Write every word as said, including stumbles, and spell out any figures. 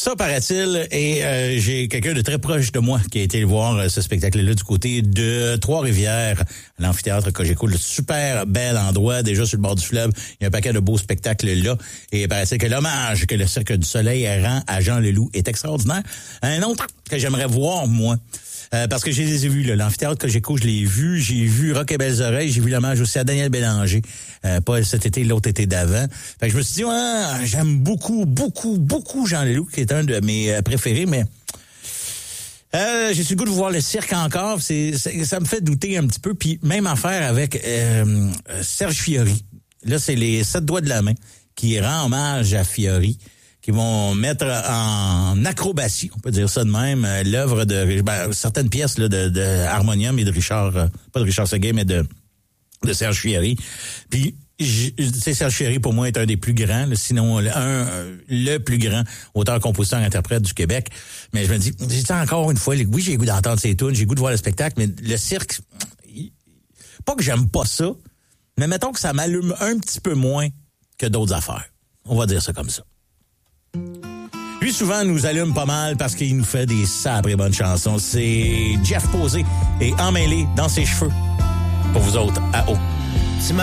Ça, paraît-il, et euh, j'ai quelqu'un de très proche de moi qui a été voir euh, ce spectacle-là du côté de Trois-Rivières, l'amphithéâtre Cogeco, le super bel endroit, déjà sur le bord du fleuve. Il y a un paquet de beaux spectacles là. Et paraît-il que l'hommage que le Cirque du Soleil rend à Jean Leloup est extraordinaire. Un autre que j'aimerais voir, moi, Euh, parce que je les ai vus, là. L'amphithéâtre Cogeco, je l'ai vu. J'ai vu Rock et Belles Oreilles. J'ai vu l'hommage aussi à Daniel Bélanger. Euh, pas cet été, l'autre été d'avant. Fait que je me suis dit, ouais, j'aime beaucoup, beaucoup, beaucoup Jean Leloup, qui est un de mes euh, préférés, mais euh, j'ai su le goût de voir le cirque encore. C'est, c'est, ça me fait douter un petit peu. Puis même affaire avec euh, Serge Fiori. Là, c'est les sept doigts de la main qui rend hommage à Fiori, qui vont mettre en acrobatie, on peut dire ça de même, l'œuvre de ben, certaines pièces là, de, de Harmonium et de Richard, euh, pas de Richard Seguin, mais de, de Serge Fiori. Puis, tu sais, Serge Fiori, pour moi, est un des plus grands, là, sinon un, le plus grand auteur, compositeur, interprète du Québec. Mais je me dis, j'ai encore une fois, oui, j'ai le goût d'entendre ses tunes, j'ai le goût de voir le spectacle, mais le cirque, pas que j'aime pas ça, mais mettons que ça m'allume un petit peu moins que d'autres affaires. On va dire ça comme ça. Lui, souvent, nous allume pas mal parce qu'il nous fait des sabres bonnes chansons. C'est Jeff Posé et Emmêlé dans ses cheveux. Pour vous autres, à haut.